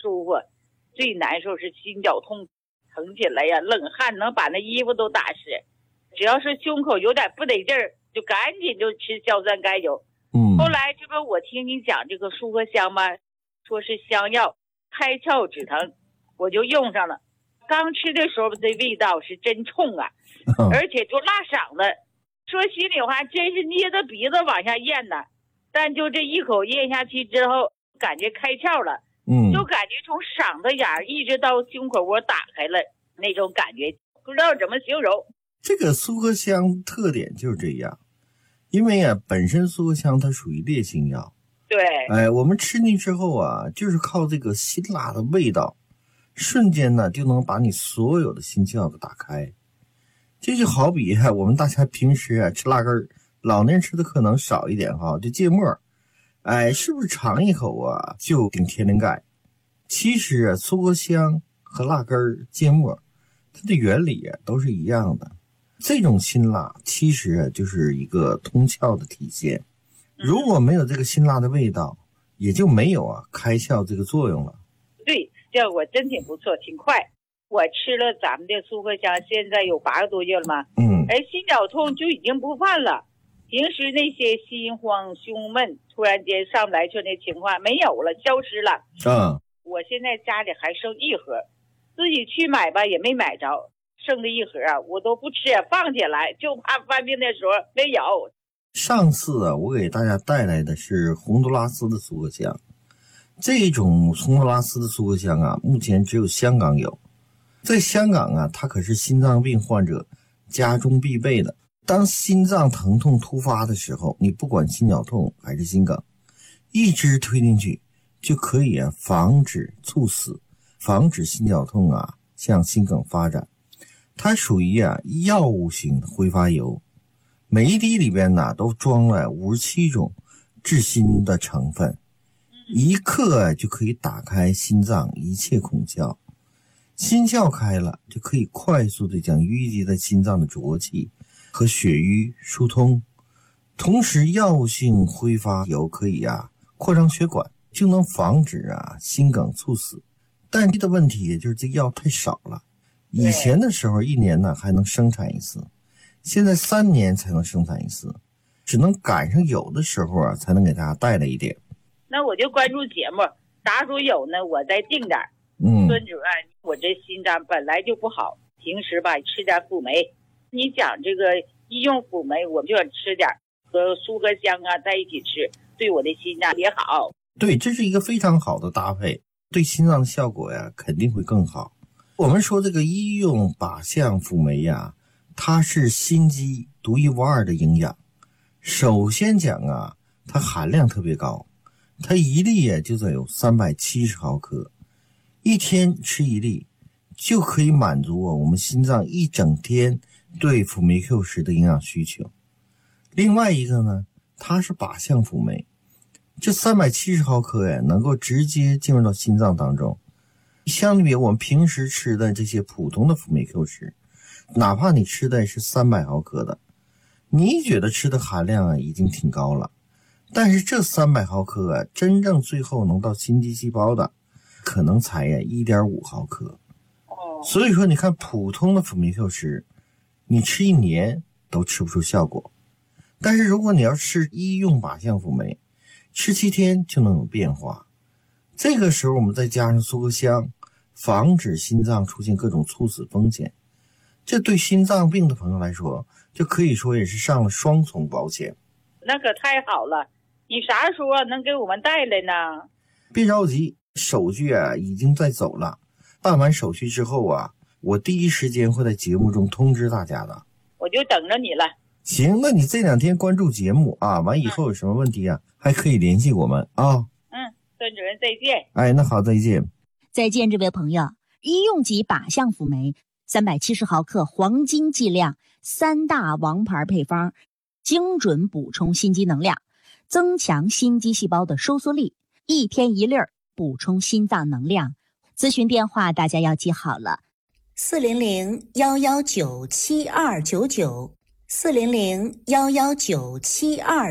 舒服，最难受是心绞痛，疼起来呀，冷汗能把那衣服都打湿。只要是胸口有点不得劲儿，就赶紧就吃硝酸甘油。后来这不我听你讲这个舒和香吗？说是香药，开窍止疼，我就用上了。刚吃的时候这味道是真冲啊，而且就辣嗓子。说心里话，真是捏着鼻子往下咽呢。但就这一口咽下去之后，感觉开窍了，就感觉从嗓子眼一直到胸口窝打开了那种感觉，不知道怎么形容。 这个苏合香特点就是这样，因为本身苏合香它属于烈性药， 对， 我们吃进之后就是靠这个辛辣的味道，瞬间呢就能把你所有的心窍给打开。这就好比我们大家平时吃辣根儿，老年人吃的可能少一点就芥末，是不是尝一口就顶天灵盖？其实苏合香和辣根儿、芥末，它的原理都是一样的。这种辛辣其实就是一个通窍的体现。如果没有这个辛辣的味道，也就没有开窍这个作用了。 对，这我真挺不错，挺快。我吃了咱们的苏合香，现在有8个多月了嘛。心绞痛就已经不犯了。平时那些心慌、胸闷，突然间上不来气那情况没有了，消失了。我现在家里还剩1盒，自己去买吧也没买着，剩的1盒我都不吃，放起来，就怕犯病的时候没有。 上次我给大家带来的是洪都拉斯的苏合香，这种洪都拉斯的苏合香目前只有香港有。在香港它可是心脏病患者家中必备的。当心脏疼痛突发的时候，你不管心绞痛还是心梗，一支推进去就可以防止猝死，防止心绞痛向心梗发展。它属于药物型的挥发油，每一滴里边都装了57种治心的成分，一克就可以打开心脏一切孔窍。心窍开了，就可以快速的将淤积在心脏的浊气和血瘀疏通。同时药物性挥发油可以扩张血管，就能防止心梗猝死。但是的问题也就是这药太少了，以前的时候1年还能生产一次，现在3年才能生产一次，只能赶上有的时候才能给大家带来一点。 那我就关注节目，啥时候有呢我再定点。孙主任，我这心脏本来就不好，平时吧吃点辅酶。你讲这个医用辅酶，我就想吃点，和苏合香在一起吃，对我的心脏也好。 对，这是一个非常好的搭配，对心脏的效果肯定会更好。我们说这个医用靶向辅酶它是心肌独一无二的营养。首先讲它含量特别高，它一粒就得有370毫克，一天吃1粒就可以满足我们心脏一整天对辅酶 Q 十的营养需求。另外一个呢，它是靶向辅酶，这370毫克能够直接进入到心脏当中。相比我们平时吃的这些普通的辅酶 Q 十，哪怕你吃的是300毫克的，你觉得吃的含量已经挺高了，但是这300毫克真正最后能到心肌细胞的可能才1.5毫克。所以说你看普通的辅酶 Q 十，你吃1年都吃不出效果。但是如果你要吃医用靶向辅酶，吃7天就能有变化。这个时候我们再加上苏合香，防止心脏出现各种猝死风险，这对心脏病的朋友来说，就可以说也是上了双重保险。 那可太好了，你啥时候能给我们带来呢？ 别着急，手续已经在走了，办完手续之后我第一时间会在节目中通知大家的。 我就等着你了。 行，那你这2天关注节目完以后有什么问题还可以联系我们孙主任再见。 那好，再见。 再见，这位朋友。医用级靶向辅酶370毫克黄金剂量，3大王牌配方，精准补充心肌能量，增强心肌细胞的收缩力，一天1粒补充心脏能量。咨询电话大家要记好了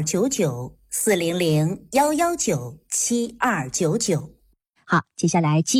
，400-119-7299，400-119-7299，400-119-7299。好，接下来